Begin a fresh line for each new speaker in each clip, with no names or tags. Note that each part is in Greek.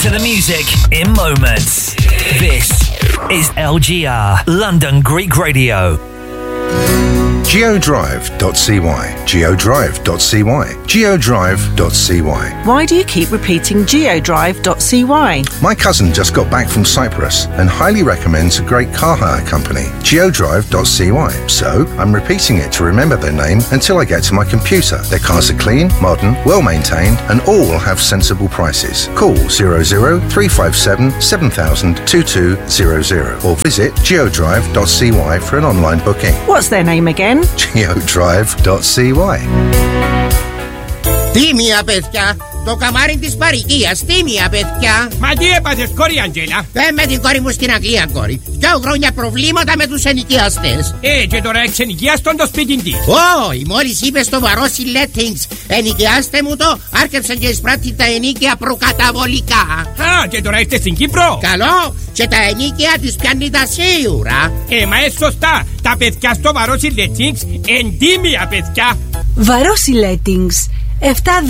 to the music in moments. This is LGR, London Greek Radio.
Geodrive.cy, geodrive.cy, geodrive.cy.
Why do you keep repeating geodrive.cy?
My cousin just got back from Cyprus and highly recommends a great car hire company, geodrive.cy. So I'm repeating it to remember their name until I get to my computer. Their cars are clean, modern, well maintained and all have sensible prices. Call 00357 7000 2200 or visit geodrive.cy for an online booking.
What's their name again?
geodrive.cy.
Τίμια, παιδιά! Το καμάρι της παροικίας, τίμια, παιδιά!
Μα τι έπαθες, κόρη Αντζέλα?
Με την κόρη μου στην Αγγλία, κόρη. 2 χρόνια προβλήματα με τους ενοικιαστές.
Και τώρα εξενοικιάστον το σπίτι της.
Όχι, μόλις είπε στο Βαρόσι Lettings, ενοικιάστε μου το, άρκεψαν και εισπράττει τα ενίκια προκαταβολικά.
Α, και τώρα είστε στην Κύπρο.
Καλό, και τα ενίκια της πιάνει τα σίγουρα.
Μα σωστά, τα παιδιά στο Βαρόσι Lettings, εντίμια παιδιά.
Βαρόσι Lettings 7263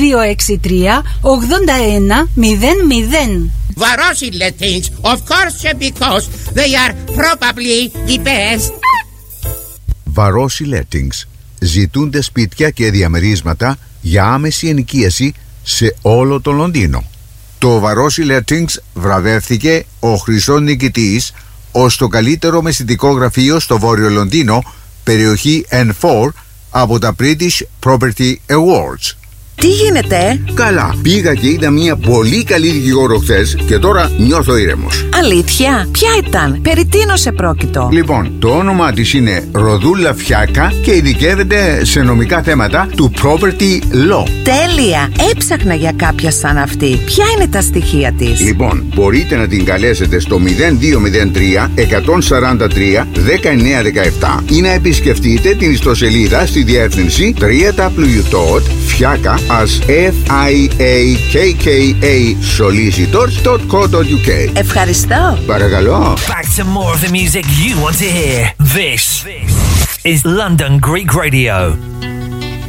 81 00.
Βαρόσι Lettings, of course, because they are probably the best.
Βαρόσι Lettings. Ζητούνται σπίτια και διαμερίσματα για άμεση ενοικίαση σε όλο το Λονδίνο. Το Βαρόσι Lettings βραβεύθηκε ο χρυσός νικητής ως το καλύτερο μεσητικό γραφείο στο Βόρειο Λονδίνο, περιοχή N4, από τα British Property Awards.
Τι γίνεται?
Καλά, πήγα και είδα μια πολύ καλή δικηγόρο χθες και τώρα νιώθω ήρεμος.
Αλήθεια? Ποια ήταν? Περί τίνος επρόκειτο?
Λοιπόν, το όνομά της είναι Ροδούλα Φιάκα και ειδικεύεται σε νομικά θέματα του property law.
Τέλεια! Έψαχνα για κάποια σαν αυτή. Ποια είναι τα στοιχεία της?
Λοιπόν, μπορείτε να την καλέσετε στο 0203 143 1917 ή να επισκεφτείτε την ιστοσελίδα στη διεύθυνση www.fiaka solicitors.co.uk.
Ευχαριστώ.
Παρακαλώ.
Back to more of the music you want to hear. This is London Greek Radio.